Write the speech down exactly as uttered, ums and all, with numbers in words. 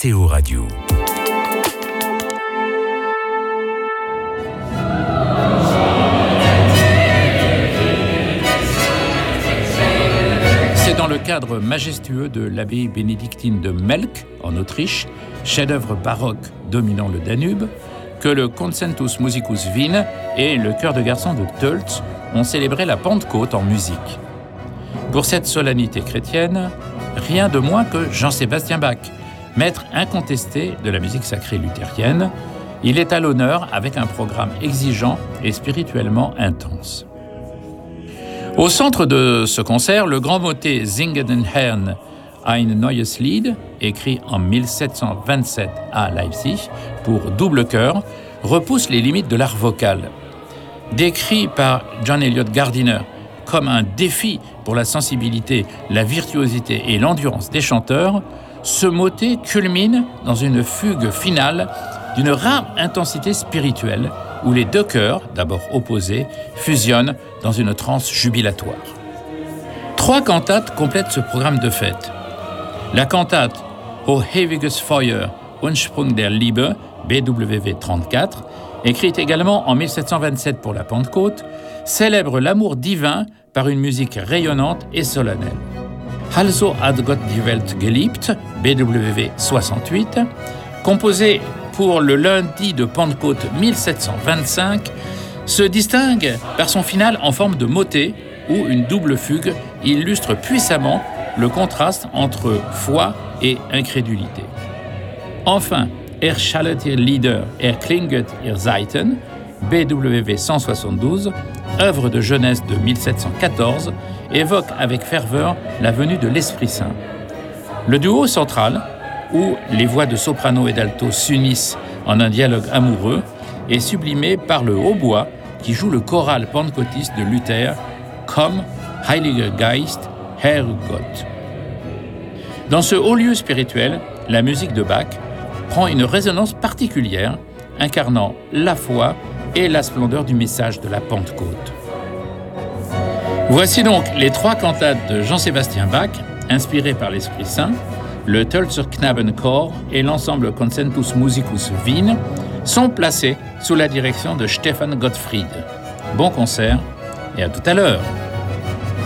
R T O Radio. C'est dans le cadre majestueux de l'abbaye bénédictine de Melk, en Autriche, chef-d'œuvre baroque dominant le Danube, que le Concentus Musicus Wien et le chœur de garçons de Tölz ont célébré la Pentecôte en musique. Pour cette solennité chrétienne, rien de moins que Jean-Sébastien Bach, maître incontesté de la musique sacrée luthérienne. Il est à l'honneur avec un programme exigeant et spirituellement intense. Au centre de ce concert, le grand motet Singen den Herrn ein neues Lied, écrit en mille sept cent vingt-sept à Leipzig pour double chœur, repousse les limites de l'art vocal. Décrit par John Eliot Gardiner comme un défi pour la sensibilité, la virtuosité et l'endurance des chanteurs, ce motet culmine dans une fugue finale d'une rare intensité spirituelle où les deux chœurs, d'abord opposés, fusionnent dans une transe jubilatoire. Trois cantates complètent ce programme de fête. La cantate O ewiges Feuer, Ursprung der Liebe, B W V trente-quatre, écrite également en mille sept cent vingt-sept pour la Pentecôte, célèbre l'amour divin par une musique rayonnante et solennelle. Also hat Gott die Welt geliebt, B W V soixante-huit, composé pour le lundi de Pentecôte mille sept cent vingt-cinq, se distingue par son final en forme de motet où une double fugue illustre puissamment le contraste entre foi et incrédulité. Enfin, Er schallet ihr Lieder, er klinget ihr Saiten, B W V cent soixante-douze, œuvre de jeunesse de mille sept cent quatorze, évoque avec ferveur la venue de l'Esprit Saint. Le duo central, où les voix de soprano et d'alto s'unissent en un dialogue amoureux, est sublimé par le hautbois qui joue le choral pentecôtiste de Luther, Komm, Heiliger Geist, Herr Gott. Dans ce haut lieu spirituel, la musique de Bach prend une résonance particulière, incarnant la foi et la splendeur du message de la Pentecôte. Voici donc les trois cantates de Jean-Sébastien Bach, inspirées par l'Esprit Saint. Le Tölzer Knabenchor et l'ensemble Concentus Musicus Wien sont placés sous la direction de Stefan Gottfried. Bon concert et à tout à l'heure.